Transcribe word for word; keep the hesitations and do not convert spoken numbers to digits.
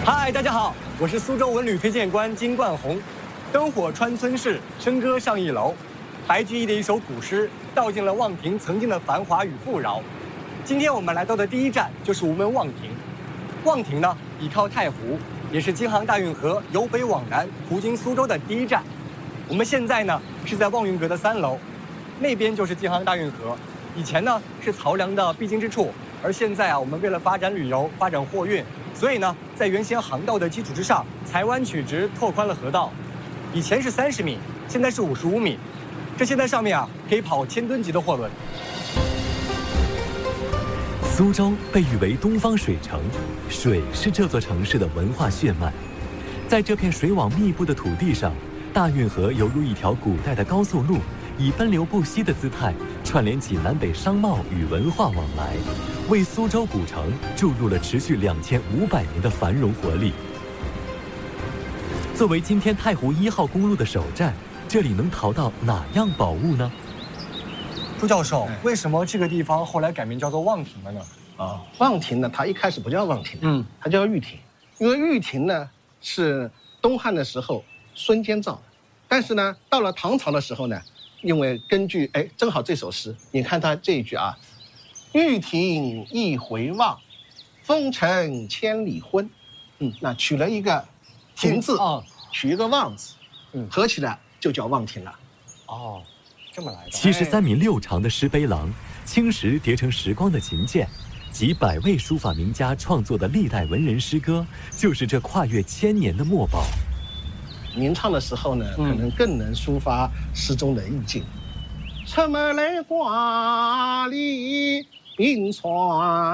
嗨，大家好，我是苏州文旅推荐官金冠宏。灯火穿村市，笙歌上一楼。白居易的一首古诗，道尽了望亭曾经的繁华与富饶。今天我们来到的第一站就是吴门望亭。望亭呢，倚靠太湖，也是京杭大运河由北往南途经苏州的第一站。我们现在呢是在望云阁的三楼，那边就是京杭大运河。以前呢是漕粮的必经之处，而现在啊，我们为了发展旅游、发展货运，所以呢，在原先航道的基础之上，裁弯曲直，拓宽了河道。以前是三十米，现在是五十五米。这些在上面啊，可以跑千吨级的货轮。 苏州被誉为东方水城，水是这座城市的文化血脉。在这片水网密布的土地上，大运河犹如一条古代的高速路，以奔流不息的姿态串联起南北商贸与文化往来，为苏州古城注入了持续两千五百年的繁荣活力。作为今天太湖一号公路的首站，这里能淘到哪样宝物呢？ 朱教授，为什么这个地方后来改名叫做望亭了呢？ 啊，望亭呢，它一开始不叫望亭， 嗯， 它叫玉亭，因为玉亭呢是东汉的时候孙坚造的，但是呢，到了唐朝的时候呢，因为根据哎，正好这首诗，你看它这一句啊，玉亭一回望，风尘千里昏，嗯，那取了一个亭字啊，取一个望字，嗯，合起来就叫望亭了。 哦，这么来的。 七十三米六长的石碑廊，青石叠成石光的琴键，几百位书法名家创作的历代文人诗歌，就是这跨越千年的墨宝。 吟唱的时候呢，可能更能抒发诗中的意境。出门来挂里冰川。